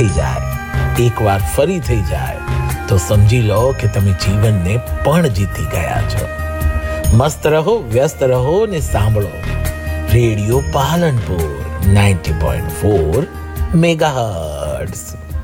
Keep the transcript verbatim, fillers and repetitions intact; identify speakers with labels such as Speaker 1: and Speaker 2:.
Speaker 1: થઈ જાય, એકવાર ફરી થઈ જાય તો સમજી લો કે તમે જીવનને પણ જીતી ગયા છો. મસ્ત રહો, વ્યસ્ત રહો ને સાંભળો radio Palanpur ninety point four megahertz.